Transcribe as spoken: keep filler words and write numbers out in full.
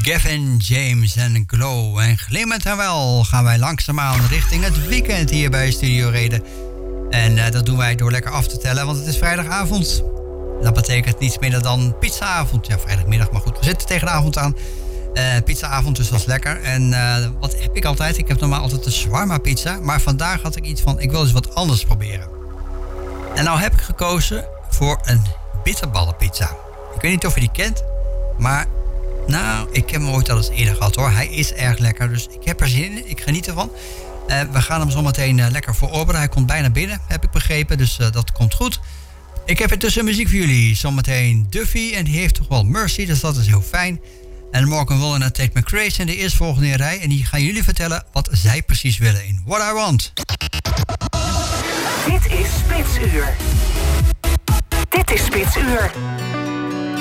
Gavin James en Glow. En glimmend en wel gaan wij langzaamaan richting het weekend hier bij Studio Reden. En uh, dat doen wij door lekker af te tellen, want het is vrijdagavond. Dat betekent niets minder dan pizzaavond. Ja, vrijdagmiddag, maar goed, we zitten tegen de avond aan. Uh, pizzaavond, dus dat is lekker. En uh, wat heb ik altijd? Ik heb normaal altijd een shawarma pizza. Maar vandaag had ik iets van, ik wil eens wat anders proberen. En nou heb ik gekozen voor een bitterballenpizza. Ik weet niet of je die kent, maar nou, ik heb hem ooit al eens eerder gehad hoor. Hij is erg lekker, dus ik heb er zin in. Ik geniet ervan. Uh, we gaan hem zometeen uh, lekker verorberen. Hij komt bijna binnen, heb ik begrepen, dus uh, dat komt goed. Ik heb intussen muziek voor jullie. Zometeen Duffy en die heeft toch wel Mercy, dus dat is heel fijn. En Morgan Wallen en Tate McRae zijn de eerstvolgende in rij. En die gaan jullie vertellen wat zij precies willen in What I Want. Dit is Spitsuur. Dit is Spitsuur.